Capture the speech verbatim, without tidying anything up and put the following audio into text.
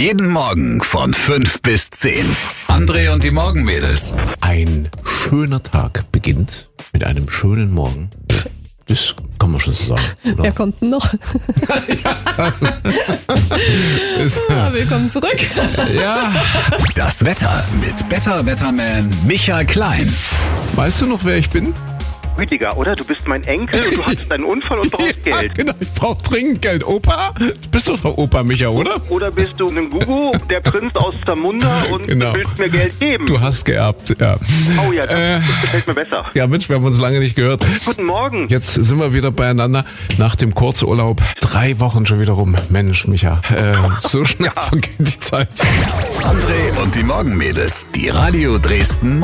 Jeden Morgen von fünf bis zehn. André und die Morgenmädels. Ein schöner Tag beginnt mit einem schönen Morgen. Das kann man schon so sagen, oder? Wer kommt denn noch? ah, willkommen zurück. Ja. Das Wetter mit Better Wetterman Michael Klein. Weißt du noch, wer ich bin? Rüdiger, oder? Du bist mein Enkel und du hattest einen Unfall und brauchst Ja, Geld. genau, ich brauche dringend Geld. Opa? Du bist doch der Opa, Micha, oder? Oder bist du ein Gugu, der Prinz aus Zamunda und Genau. willst mir Geld geben? Du hast geerbt, ja. Oh ja, das, Äh, das gefällt mir besser. Ja, Mensch, wir haben uns lange nicht gehört. Guten Morgen. Jetzt sind wir wieder beieinander nach dem Kurzurlaub. Drei Wochen schon wieder rum. Mensch, Micha, äh, so schnell vergeht die Zeit. André und die Morgenmädels. Die Radio Dresden